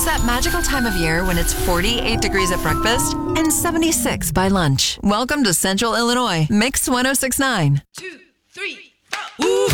that magical time of year when it's 48 degrees at breakfast and 76 by lunch. Welcome to Central Illinois. Mix 106.9. 2, 3, 4. Woo!